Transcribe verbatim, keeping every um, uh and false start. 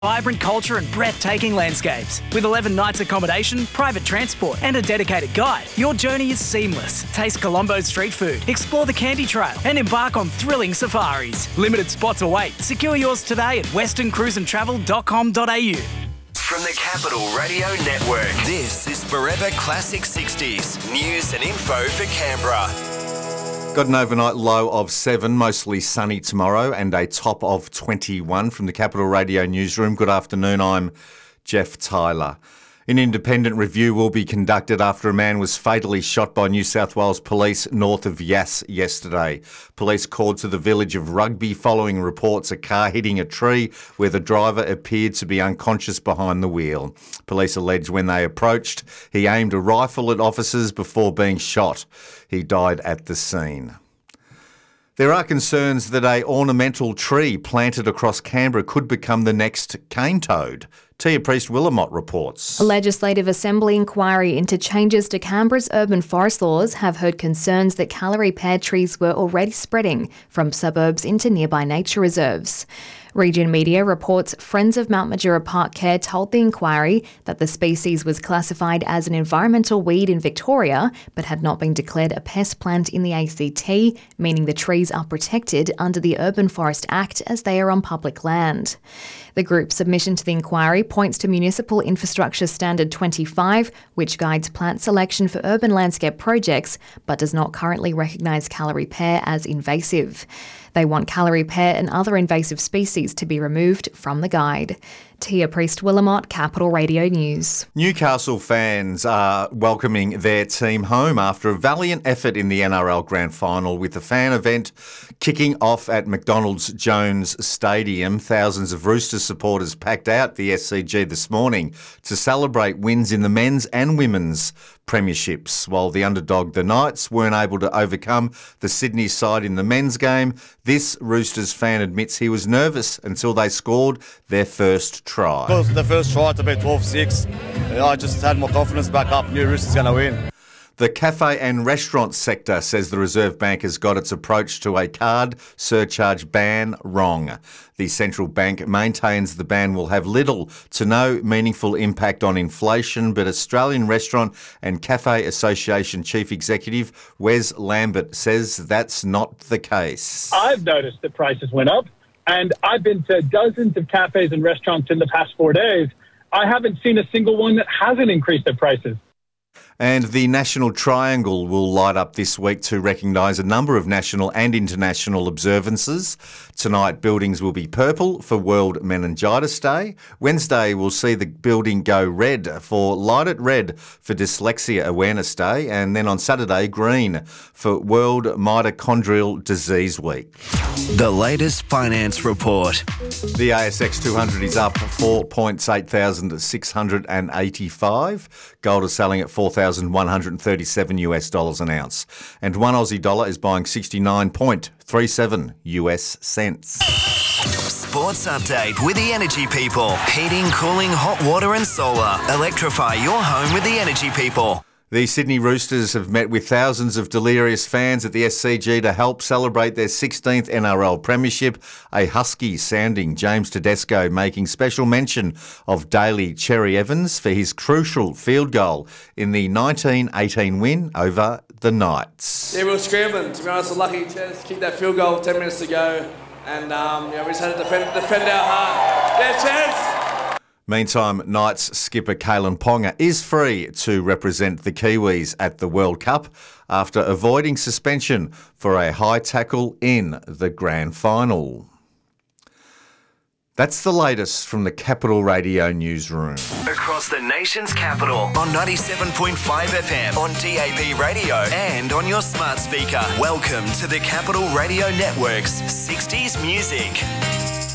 Vibrant culture and breathtaking landscapes. With eleven nights accommodation, private transport and a dedicated guide, your journey is seamless. Taste Colombo's street food, explore the Candy Trail and embark on thrilling safaris. Limited spots await. Secure yours today at western cruise and travel dot com dot a u. From the Capital Radio Network, this is Forever Classic sixties. News and info for Canberra. Got an overnight low of seven, mostly sunny tomorrow, and a top of twenty-one from the Capital Radio newsroom. Good afternoon, I'm Jeff Tyler. An independent review will be conducted after a man was fatally shot by New South Wales Police north of Yass yesterday. Police called to the village of Rugby following reports a car hitting a tree where the driver appeared to be unconscious behind the wheel. Police allege when they approached, he aimed a rifle at officers before being shot. He died at the scene. There are concerns that a ornamental tree planted across Canberra could become the next cane toad. Tia Priest-Willamott reports. A Legislative Assembly inquiry into changes to Canberra's urban forest laws have heard concerns that Callery pear trees were already spreading from suburbs into nearby nature reserves. Region Media reports Friends of Mount Majura Park Care told the inquiry that the species was classified as an environmental weed in Victoria but had not been declared a pest plant in the A C T, meaning the trees are protected under the Urban Forest Act as they are on public land. The group's submission to the inquiry points to Municipal Infrastructure Standard twenty-five, which guides plant selection for urban landscape projects but does not currently recognise Callery pear as invasive. They want Callery pear and other invasive species to be removed from the guide. Tia Priest-Willamott, Capital Radio News. Newcastle fans are welcoming their team home after a valiant effort in the N R L Grand Final with the fan event kicking off at McDonald's Jones Stadium. Thousands of Roosters supporters packed out the S C G this morning to celebrate wins in the men's and women's premierships. While the underdog, the Knights, weren't able to overcome the Sydney side in the men's game, this Roosters fan admits he was nervous until they scored their first try. Because the first try to be twelve six, I just had more confidence back up, knew Roosters going to win. The cafe and restaurant sector says the Reserve Bank has got its approach to a card surcharge ban wrong. The central bank maintains the ban will have little to no meaningful impact on inflation, but Australian Restaurant and Cafe Association Chief Executive Wes Lambert says that's not the case. I've noticed that prices went up, and I've been to dozens of cafes and restaurants in the past four days. I haven't seen a single one that hasn't increased their prices. And the National Triangle will light up this week to recognise a number of national and international observances. Tonight, buildings will be purple for World Meningitis Day. Wednesday, we'll see the building go red for Light It Red for Dyslexia Awareness Day. And then on Saturday, green for World Mitochondrial Disease Week. The latest finance report. The A S X two hundred is up four points, eight thousand six hundred eighty-five. Gold is selling at four thousand one hundred thirty-seven US dollars an ounce. And one Aussie dollar is buying sixty-nine point three seven US cents. Sports update with the Energy People. Heating, cooling, hot water and solar. Electrify your home with the Energy People. The Sydney Roosters have met with thousands of delirious fans at the S C G to help celebrate their sixteenth N R L premiership. A husky-sounding James Tedesco making special mention of Daly Cherry Evans for his crucial field goal in the nineteen eighteen win over the Knights. Yeah, we were scrambling. To be honest, we're lucky to kick that field goal ten minutes to go. And um, yeah, we just had to defend, defend our heart. Yeah, chance! Meantime, Knights skipper Kalen Ponga is free to represent the Kiwis at the World Cup after avoiding suspension for a high tackle in the grand final. That's the latest from the Capital Radio newsroom. Across the nation's capital on ninety-seven point five F M, on D A B radio and on your smart speaker. Welcome to the Capital Radio Network's sixties Music.